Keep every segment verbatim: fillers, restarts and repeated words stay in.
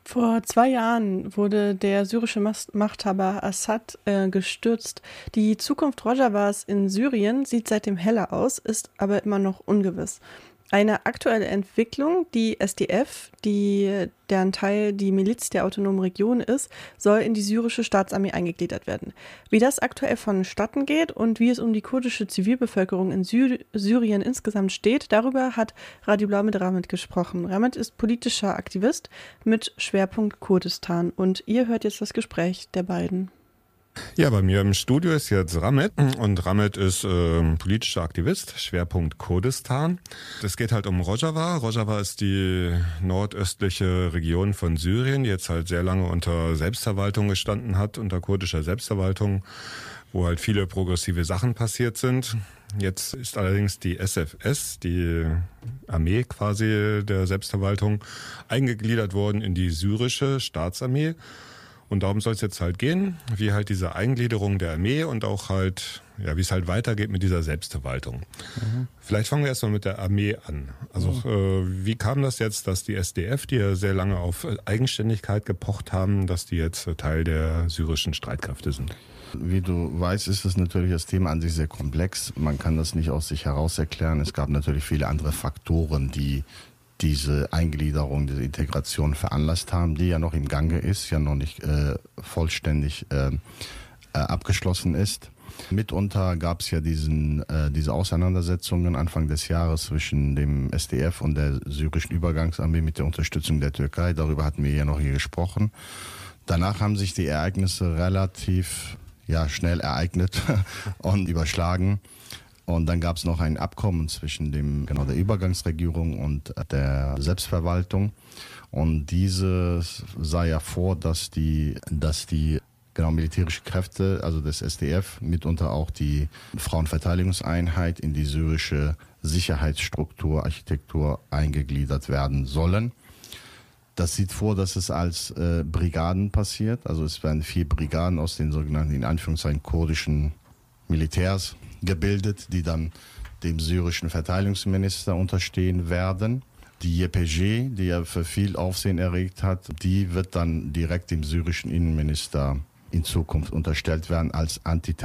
Vor zwei Jahren wurde der syrische Mas- Machthaber Assad äh, gestürzt. Die Zukunft Rojawas in Syrien sieht seitdem heller aus, ist aber immer noch ungewiss. Eine aktuelle Entwicklung, die S D F, die, deren Teil die Miliz der autonomen Region ist, soll in die syrische Staatsarmee eingegliedert werden. Wie das aktuell vonstatten geht und wie es um die kurdische Zivilbevölkerung in Sy- Syrien insgesamt steht, darüber hat Radio Blau mit Ramit gesprochen. Ramit ist politischer Aktivist mit Schwerpunkt Kurdistan und ihr hört jetzt das Gespräch der beiden. Ja, bei mir im Studio ist jetzt Ramit und Ramit ist äh, politischer Aktivist, Schwerpunkt Kurdistan. Es geht halt um Rojava. Rojava ist die nordöstliche Region von Syrien, die jetzt halt sehr lange unter Selbstverwaltung gestanden hat, unter kurdischer Selbstverwaltung, wo halt viele progressive Sachen passiert sind. Jetzt ist allerdings die S F S, die Armee quasi der Selbstverwaltung, eingegliedert worden in die syrische Staatsarmee. Und darum soll es jetzt halt gehen, wie halt diese Eingliederung der Armee und auch halt, ja, wie es halt weitergeht mit dieser Selbstverwaltung. Mhm. Vielleicht fangen wir erstmal mit der Armee an. Also mhm. äh, wie kam das jetzt, dass die S D F, die ja sehr lange auf Eigenständigkeit gepocht haben, dass die jetzt Teil der syrischen Streitkräfte sind? Wie du weißt, ist das natürlich das Thema an sich sehr komplex. Man kann das nicht aus sich heraus erklären. Es gab natürlich viele andere Faktoren, die diese Eingliederung, diese Integration veranlasst haben, die ja noch im Gange ist, ja noch nicht äh, vollständig äh, äh, abgeschlossen ist. Mitunter gab es ja diesen, äh, diese Auseinandersetzungen Anfang des Jahres zwischen dem S D F und der syrischen Übergangsarmee mit der Unterstützung der Türkei. Darüber hatten wir ja noch hier gesprochen. Danach haben sich die Ereignisse relativ ja, schnell ereignet und überschlagen. Und dann gab es noch ein Abkommen zwischen dem, genau, der Übergangsregierung und der Selbstverwaltung. Und diese sah ja vor, dass die, dass die genau, militärische Kräfte, also des S D F, mitunter auch die Frauenverteidigungseinheit in die syrische Sicherheitsstruktur, Architektur eingegliedert werden sollen. Das sieht vor, dass es als äh, Brigaden passiert. Also es werden vier Brigaden aus den sogenannten, in Anführungszeichen, kurdischen Militärs gebildet, die dann dem syrischen Verteidigungsminister unterstehen werden. Die Y P G, die ja für viel Aufsehen erregt hat, die wird dann direkt dem syrischen Innenminister in Zukunft unterstellt werden als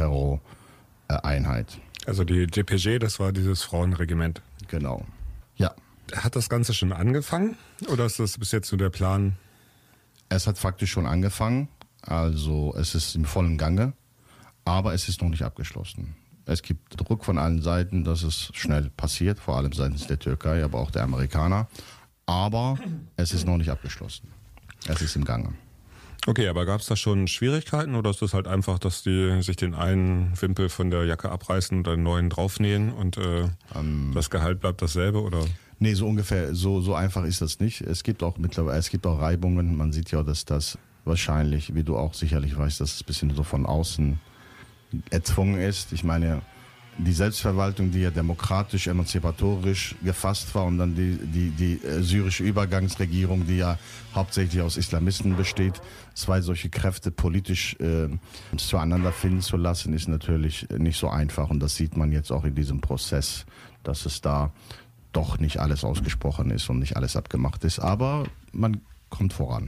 Antiterror-Einheit. Also die Y P G, das war dieses Frauenregiment. Genau, ja. Hat das Ganze schon angefangen oder ist das bis jetzt so der Plan? Es hat faktisch schon angefangen, also es ist im vollen Gange, aber es ist noch nicht abgeschlossen. Es gibt Druck von allen Seiten, dass es schnell passiert, vor allem seitens der Türkei, aber auch der Amerikaner. Aber es ist noch nicht abgeschlossen. Es ist im Gange. Okay, aber gab es da schon Schwierigkeiten oder ist das halt einfach, dass die sich den einen Wimpel von der Jacke abreißen und einen neuen draufnähen und äh, ähm, das Gehalt bleibt dasselbe, oder? Nee, so ungefähr, so, so einfach ist das nicht. Es gibt auch mittlerweile, es gibt auch Reibungen. Man sieht ja, dass das wahrscheinlich, wie du auch sicherlich weißt, dass es ein bisschen so von außen erzwungen ist. Ich meine, die Selbstverwaltung, die ja demokratisch, emanzipatorisch gefasst war und dann die, die, die äh, syrische Übergangsregierung, die ja hauptsächlich aus Islamisten besteht, zwei solche Kräfte politisch äh, zueinander finden zu lassen, ist natürlich nicht so einfach. Und das sieht man jetzt auch in diesem Prozess, dass es da doch nicht alles ausgesprochen ist und nicht alles abgemacht ist. Aber man kommt voran.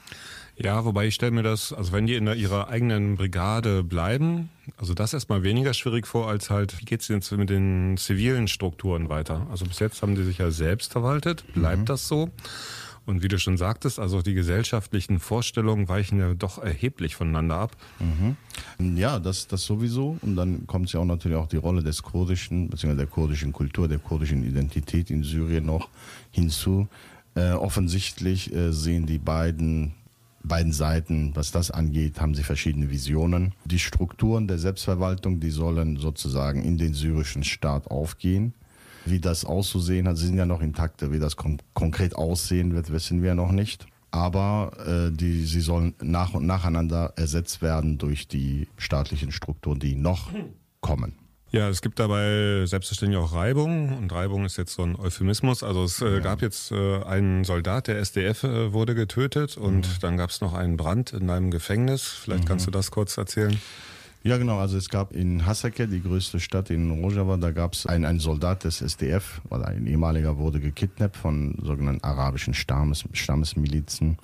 Ja, wobei ich stelle mir das, also wenn die in der, ihrer eigenen Brigade bleiben, also das erstmal weniger schwierig vor, als halt, wie geht's denn jetzt mit den zivilen Strukturen weiter? Also bis jetzt haben die sich ja selbst verwaltet, bleibt mhm. das so? Und wie du schon sagtest, also die gesellschaftlichen Vorstellungen weichen ja doch erheblich voneinander ab. Mhm. Ja, das, das sowieso. Und dann kommt ja auch natürlich auch die Rolle des kurdischen, beziehungsweise der kurdischen Kultur, der kurdischen Identität in Syrien noch hinzu. Äh, offensichtlich äh, sehen die beiden Beiden Seiten, was das angeht, haben sie verschiedene Visionen. Die Strukturen der Selbstverwaltung, die sollen sozusagen in den syrischen Staat aufgehen. Wie das auszusehen hat, sie sind ja noch intakt. Wie das kon- konkret aussehen wird, wissen wir noch nicht. Aber äh, die, sie sollen nach und nacheinander ersetzt werden durch die staatlichen Strukturen, die noch kommen. Ja, es gibt dabei selbstverständlich auch Reibung und Reibung ist jetzt so ein Euphemismus. Also es äh, ja. gab jetzt äh, einen Soldat, der S D F äh, wurde getötet und mhm. dann gab es noch einen Brand in einem Gefängnis. Vielleicht mhm. kannst du das kurz erzählen. Ja, genau. Also es gab in Hasake, die größte Stadt in Rojava, da gab es einen, einen Soldat des S D F, oder ein ehemaliger wurde gekidnappt von sogenannten arabischen Stammes, Stammesmilizen.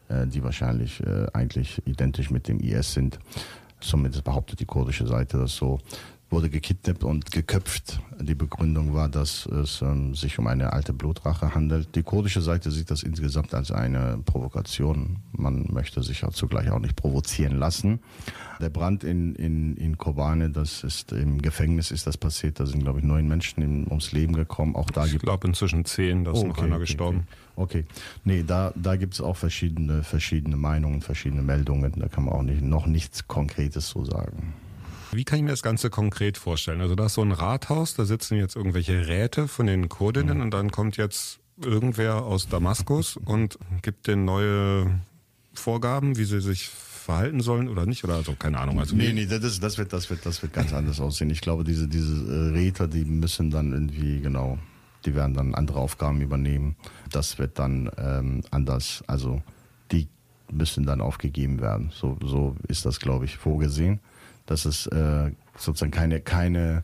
äh, die wahrscheinlich äh, eigentlich identisch mit dem I S sind. Zumindest behauptet die kurdische Seite das so. Wurde gekidnappt und geköpft. Die Begründung war, dass es ähm, sich um eine alte Blutrache handelt. Die kurdische Seite sieht das insgesamt als eine Provokation. Man möchte sich auch zugleich auch nicht provozieren lassen. Der Brand in, in, in Kobane, das ist im Gefängnis ist das passiert. Da sind, glaube ich, neun Menschen in, ums Leben gekommen. Auch da ich glaube inzwischen zehn, da ist oh, okay, noch einer okay, gestorben. Okay, okay. Nee, da, da gibt es auch verschiedene, verschiedene Meinungen, verschiedene Meldungen. Da kann man auch nicht, noch nichts Konkretes so sagen. Wie kann ich mir das Ganze konkret vorstellen? Also da ist so ein Rathaus, da sitzen jetzt irgendwelche Räte von den Kurdinnen mhm. und dann kommt jetzt irgendwer aus Damaskus und gibt denen neue Vorgaben, wie sie sich verhalten sollen oder nicht? Oder also keine Ahnung. Also nee, nee, das, das, wird, das, wird, das wird ganz anders aussehen. Ich glaube, diese, diese Räte, die müssen dann irgendwie, genau, die werden dann andere Aufgaben übernehmen. Das wird dann ähm, anders, also die müssen dann aufgegeben werden. So, so ist das, glaube ich, vorgesehen. Dass es äh, sozusagen keine, keine,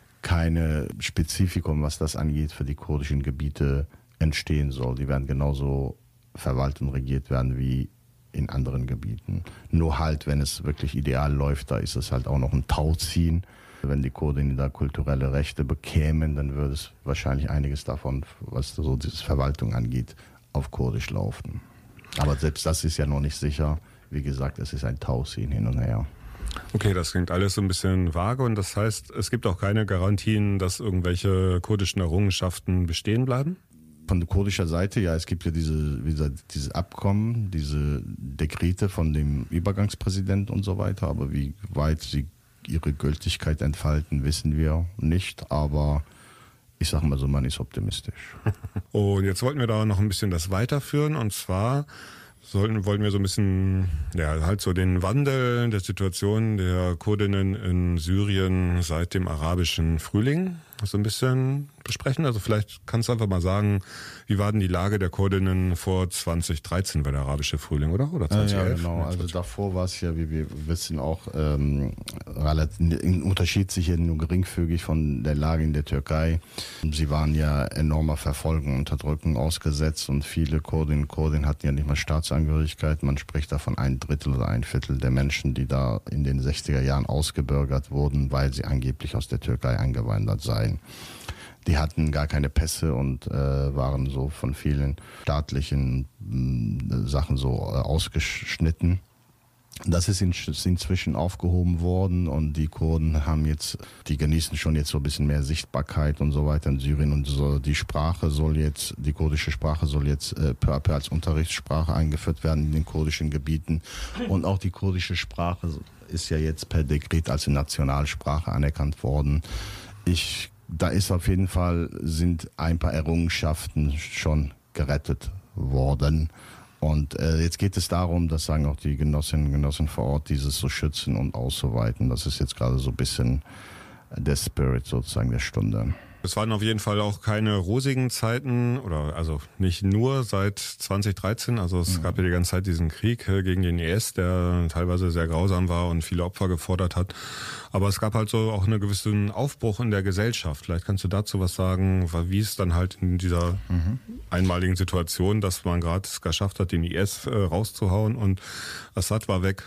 keine Spezifikum, was das angeht, für die kurdischen Gebiete entstehen soll. Die werden genauso verwaltet und regiert werden wie in anderen Gebieten. Nur halt, wenn es wirklich ideal läuft, da ist es halt auch noch ein Tauziehen. Wenn die Kurden da kulturelle Rechte bekämen, dann würde es wahrscheinlich einiges davon, was so diese Verwaltung angeht, auf Kurdisch laufen. Aber selbst das ist ja noch nicht sicher. Wie gesagt, es ist ein Tauziehen hin und her. Okay, das klingt alles so ein bisschen vage und das heißt, es gibt auch keine Garantien, dass irgendwelche kurdischen Errungenschaften bestehen bleiben? Von der kurdischen Seite, ja, es gibt ja diese, diese, diese Abkommen, diese Dekrete von dem Übergangspräsidenten und so weiter, aber wie weit sie ihre Gültigkeit entfalten, wissen wir nicht, aber ich sage mal so, man ist optimistisch. Und jetzt wollten wir da noch ein bisschen das weiterführen und zwar sollten, wollten wir so ein bisschen, ja, halt so den Wandel der Situation der Kurdinnen in Syrien seit dem arabischen Frühling so ein bisschen besprechen. Also vielleicht kannst du einfach mal sagen, wie war denn die Lage der Kurdinnen vor zwanzig dreizehn, war der arabische Frühling, oder? Oder zwanzig elf? Ja, genau. Also davor war es ja, wie wir wissen, auch ähm, relativ, unterschied sich ja nur geringfügig von der Lage in der Türkei. Sie waren ja enormer Verfolgung, Unterdrückung ausgesetzt und viele Kurdinnen und Kurden hatten ja nicht mal Staatsangehörigkeit. Man spricht da von ein Drittel oder ein Viertel der Menschen, die da in den sechziger Jahren ausgebürgert wurden, weil sie angeblich aus der Türkei eingewandert seien. Die hatten gar keine Pässe und äh, waren so von vielen staatlichen äh, Sachen so äh, ausgeschnitten. Das ist, in, ist inzwischen aufgehoben worden und die Kurden haben jetzt, die genießen schon jetzt so ein bisschen mehr Sichtbarkeit und so weiter in Syrien und so. Die Sprache soll jetzt, die kurdische Sprache soll jetzt äh, peu à peu als Unterrichtssprache eingeführt werden in den kurdischen Gebieten und auch die kurdische Sprache ist ja jetzt per Dekret als Nationalsprache anerkannt worden. Ich Da ist auf jeden Fall, sind ein paar Errungenschaften schon gerettet worden. Und äh, jetzt geht es darum, das sagen auch die Genossinnen und Genossen vor Ort, dieses zu schützen und auszuweiten. Das ist jetzt gerade so ein bisschen der Spirit sozusagen der Stunde. Es waren auf jeden Fall auch keine rosigen Zeiten, oder also nicht nur seit zwanzig dreizehn, also es gab ja die ganze Zeit diesen Krieg gegen den I S, der teilweise sehr grausam war und viele Opfer gefordert hat. Aber es gab halt so auch einen gewissen Aufbruch in der Gesellschaft. Vielleicht kannst du dazu was sagen, wie es dann halt in dieser mhm. einmaligen Situation, dass man gerade es geschafft hat, den I S äh, rauszuhauen und Assad war weg.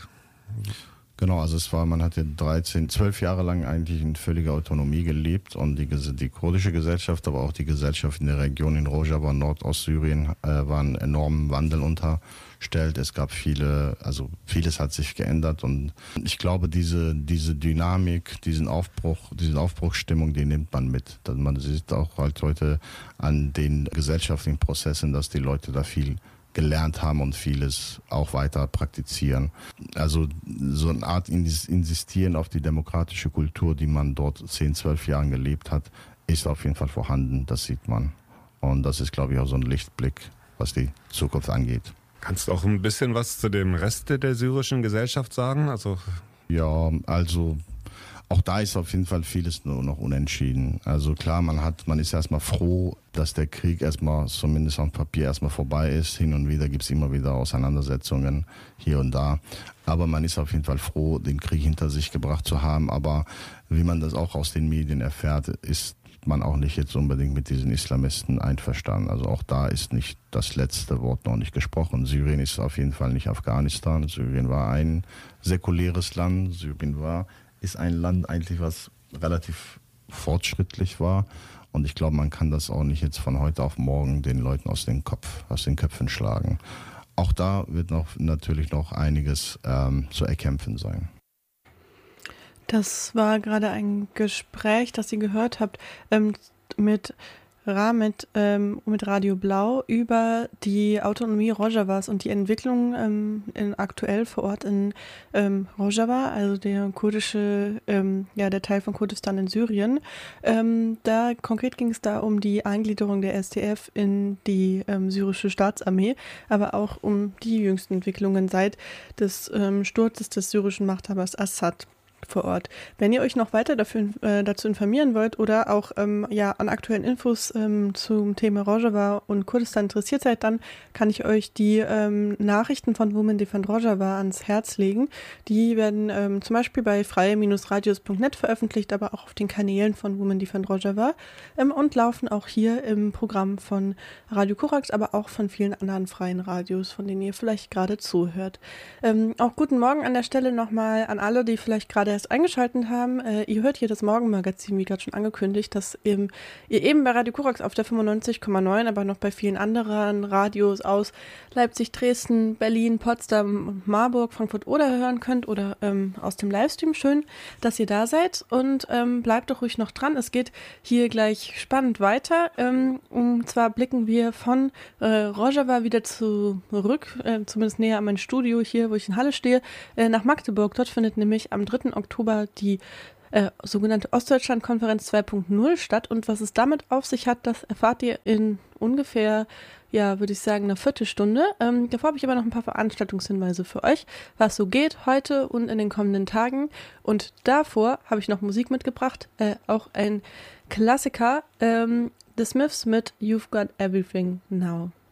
Genau, also es war, man hat ja dreizehn, zwölf Jahre lang eigentlich in völliger Autonomie gelebt und die, die kurdische Gesellschaft, aber auch die Gesellschaft in der Region in Rojava, Nordostsyrien, äh, waren enormen Wandel unterstellt. Es gab viele, also vieles hat sich geändert und ich glaube, diese, diese Dynamik, diesen Aufbruch, diese Aufbruchsstimmung, die nimmt man mit. Man sieht auch halt heute an den gesellschaftlichen Prozessen, dass die Leute da viel gelernt haben und vieles auch weiter praktizieren. Also so eine Art Insistieren auf die demokratische Kultur, die man dort zehn, zwölf Jahren gelebt hat, ist auf jeden Fall vorhanden, das sieht man. Und das ist, glaube ich, auch so ein Lichtblick, was die Zukunft angeht. Kannst du auch ein bisschen was zu dem Rest der syrischen Gesellschaft sagen? Also ja, also auch da ist auf jeden Fall vieles nur noch unentschieden. Also klar, man hat, man ist erstmal froh, dass der Krieg erstmal, zumindest auf Papier, erstmal vorbei ist. Hin und wieder gibt es immer wieder Auseinandersetzungen hier und da. Aber man ist auf jeden Fall froh, den Krieg hinter sich gebracht zu haben. Aber wie man das auch aus den Medien erfährt, ist ist man auch nicht jetzt unbedingt mit diesen Islamisten einverstanden. Also auch da ist nicht das letzte Wort noch nicht gesprochen. Syrien ist auf jeden Fall nicht Afghanistan. Syrien war ein säkuläres Land. Syrien war, ist ein Land eigentlich, was relativ fortschrittlich war. Und ich glaube, man kann das auch nicht jetzt von heute auf morgen den Leuten aus dem Kopf, aus den Köpfen schlagen. Auch da wird noch natürlich noch einiges ähm, zu erkämpfen sein. Das war gerade ein Gespräch, das ihr gehört habt, ähm, mit Ramet, ähm, mit Radio Blau über die Autonomie Rojavas und die Entwicklung ähm, in, aktuell vor Ort in ähm, Rojava, also der kurdische, ähm, ja, der Teil von Kurdistan in Syrien. Ähm, da konkret ging es da um die Eingliederung der S D F in die ähm, syrische Staatsarmee, aber auch um die jüngsten Entwicklungen seit des ähm, Sturzes des syrischen Machthabers Assad vor Ort. Wenn ihr euch noch weiter dafür, äh, dazu informieren wollt oder auch ähm, ja, an aktuellen Infos ähm, zum Thema Rojava und Kurdistan interessiert seid, dann kann ich euch die ähm, Nachrichten von Women Defend Rojava ans Herz legen. Die werden ähm, zum Beispiel bei freie Radios punkt net veröffentlicht, aber auch auf den Kanälen von Women Defend Rojava ähm, und laufen auch hier im Programm von Radio Korax, aber auch von vielen anderen freien Radios, von denen ihr vielleicht gerade zuhört. Ähm, auch guten Morgen an der Stelle nochmal an alle, die vielleicht gerade erst eingeschaltet haben. Äh, ihr hört hier das Morgenmagazin, wie gerade schon angekündigt, dass eben, ihr eben bei Radio Korax auf der fünfundneunzig Komma neun, aber noch bei vielen anderen Radios aus Leipzig, Dresden, Berlin, Potsdam, Marburg, Frankfurt oder hören könnt oder ähm, aus dem Livestream. Schön, dass ihr da seid und ähm, bleibt doch ruhig noch dran. Es geht hier gleich spannend weiter. Ähm, und zwar blicken wir von äh, Rojava wieder zurück, äh, zumindest näher an mein Studio hier, wo ich in Halle stehe, äh, nach Magdeburg. Dort findet nämlich am dritten Oktober die äh, sogenannte Ostdeutschland-Konferenz zwei Punkt null statt. Und was es damit auf sich hat, das erfahrt ihr in ungefähr, ja, würde ich sagen, einer Viertelstunde. Ähm, davor habe ich aber noch ein paar Veranstaltungshinweise für euch, was so geht heute und in den kommenden Tagen. Und davor habe ich noch Musik mitgebracht, äh, auch ein Klassiker, ähm, The Smiths mit You've Got Everything Now.